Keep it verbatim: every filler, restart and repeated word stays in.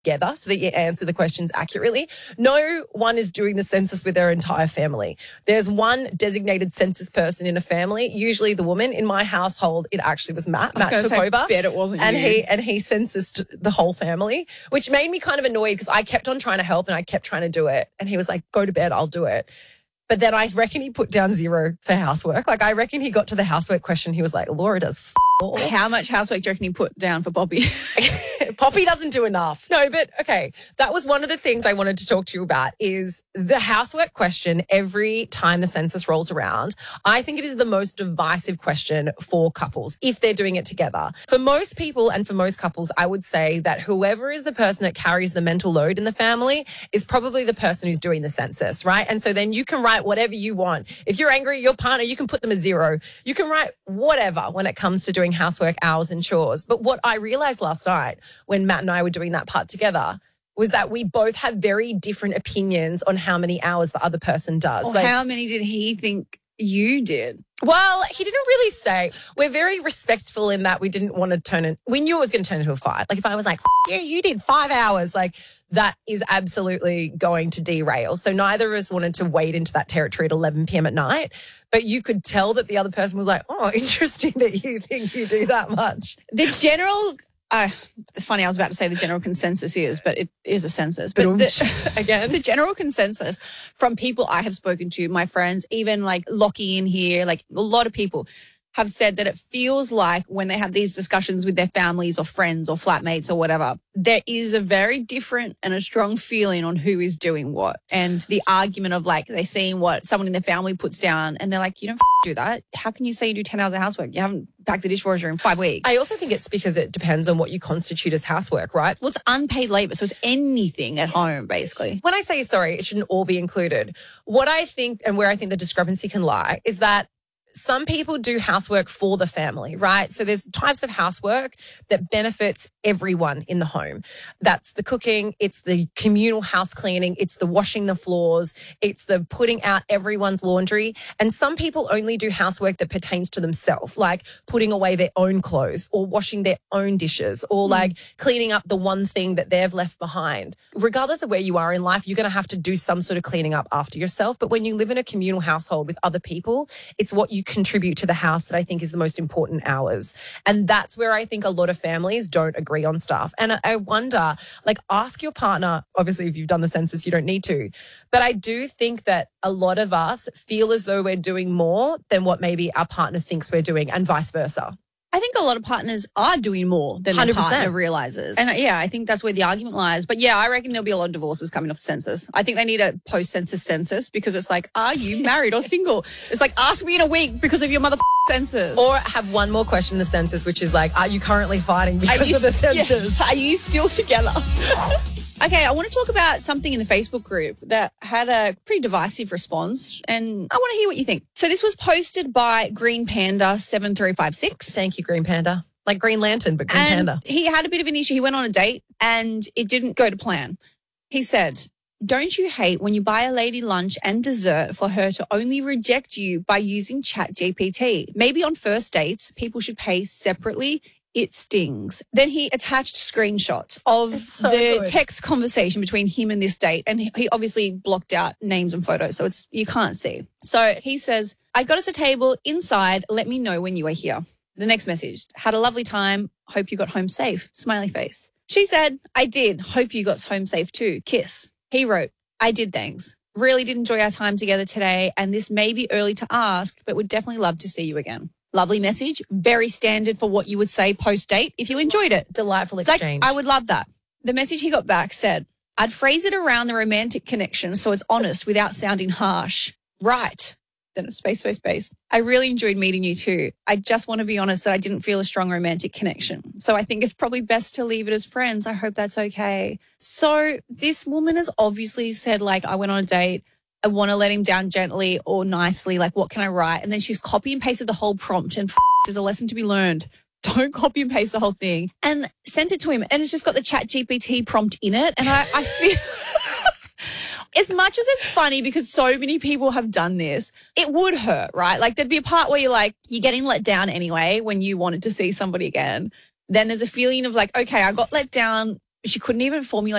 together so that you answer the questions accurately. No one is doing the census with their entire family. There's one designated census person in a family, usually the woman. In my household, it actually was Matt. I was Matt took say, over. Bet it wasn't and you. he and he censused the whole family, which made me kind of annoyed because I kept on trying to help and I kept trying to do it. And he was like, go to bed, I'll do it. But then I reckon he put down zero for housework. Like, I reckon he got to the housework question. He was like, Laura does f*** all. How much housework do you reckon he put down for Poppy? Poppy doesn't do enough. No, but okay. That was one of the things I wanted to talk to you about is the housework question every time the census rolls around. I think it is the most divisive question for couples if they're doing it together. For most people and for most couples, I would say that whoever is the person that carries the mental load in the family is probably the person who's doing the census, right? And so then you can write whatever you want. If you're angry at your partner, you can put them a zero. You can write whatever when it comes to doing housework, hours and chores. But what I realized last night when Matt and I were doing that part together was that we both have very different opinions on how many hours the other person does. Or like, how many did he think you did? Well, he didn't really say. We're very respectful in that we didn't want to turn it. We knew it was going to turn into a fight. Like if I was like, yeah, you did five hours, like that is absolutely going to derail. So neither of us wanted to wade into that territory at eleven p.m. at night. But you could tell that the other person was like, oh, interesting that you think you do that much. The general... Uh, funny, I was about to say the general consensus is, but it is a census. But the, again, the general consensus from people I have spoken to, my friends, even like Lockie in here, like a lot of people have said that it feels like when they have these discussions with their families or friends or flatmates or whatever, there is a very different and a strong feeling on who is doing what. And the argument of like they're seeing what someone in their family puts down and they're like, you don't f- do that. How can you say you do ten hours of housework? You haven't packed the dishwasher in five weeks. I also think it's because it depends on what you constitute as housework, right? Well, it's unpaid labor, so it's anything at home, basically. When I say sorry, it shouldn't all be included. What I think and where I think the discrepancy can lie is that some people do housework for the family, right? So there's types of housework that benefits everyone in the home. That's the cooking, it's the communal house cleaning, it's the washing the floors, it's the putting out everyone's laundry. And some people only do housework that pertains to themselves, like putting away their own clothes or washing their own dishes or mm. like cleaning up the one thing that they've left behind. Regardless of where you are in life, you're going to have to do some sort of cleaning up after yourself. But when you live in a communal household with other people, it's what you contribute to the house that I think is the most important hours. And that's where I think a lot of families don't agree on stuff. And I wonder, like, ask your partner, obviously if you've done the census, you don't need to, but I do think that a lot of us feel as though we're doing more than what maybe our partner thinks we're doing and vice versa. I think a lot of partners are doing more than their partner realizes. And yeah, I think that's where the argument lies. But yeah, I reckon there'll be a lot of divorces coming off the census. I think they need a post-census census because it's like, are you married or single? It's like, ask me in a week because of your mother census. Or have one more question in the census, which is like, are you currently fighting because you, of the census? Yeah, are you still together? Okay, I want to talk about something in the Facebook group that had a pretty divisive response, and I want to hear what you think. So this was posted by Green Panda seven three five six. Thank you, Green Panda. Like Green Lantern, but Green and Panda. He had a bit of an issue. He went on a date and it didn't go to plan. He said, don't you hate when you buy a lady lunch and dessert for her to only reject you by using Chat G P T? Maybe on first dates, people should pay separately. It stings. Then he attached screenshots of so the good. text conversation between him and this date. And he, he obviously blocked out names and photos, so it's you can't see. So he says, I got us a table inside. Let me know when you are here. The next message, had a lovely time. Hope you got home safe. Smiley face. She said, I did. Hope you got home safe too. Kiss. He wrote, I did, thanks. Really did enjoy our time together today. And this may be early to ask, but would definitely love to see you again. Lovely message. Very standard for what you would say post-date if you enjoyed it. Delightful exchange. Like, I would love that. The message he got back said, I'd phrase it around the romantic connection so it's honest without sounding harsh. Right. Then it's space, space, space. I really enjoyed meeting you too. I just want to be honest that I didn't feel a strong romantic connection. So I think it's probably best to leave it as friends. I hope that's okay. So this woman has obviously said, like, I went on a date. I want to let him down gently or nicely. Like, what can I write? And then she's copy and pasted the whole prompt and f- there's a lesson to be learned. Don't copy and paste the whole thing and sent it to him. And it's just got the Chat G P T prompt in it. And I, I feel as much as it's funny because so many people have done this, it would hurt, right? Like there'd be a part where you're like, you're getting let down anyway when you wanted to see somebody again. Then there's a feeling of like, okay, I got let down. she couldn't even formulate